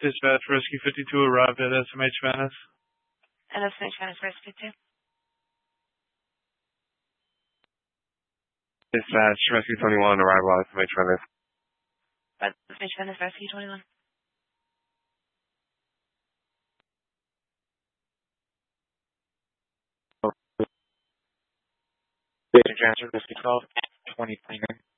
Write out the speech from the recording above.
Dispatch, Rescue 52 arrived at SMH Venice. And SMH Venice Rescue 2. Dispatch, Rescue 21, arrival at SMH Venice. SMH Venice Rescue 21. Station transfer, Rescue 12, 2029.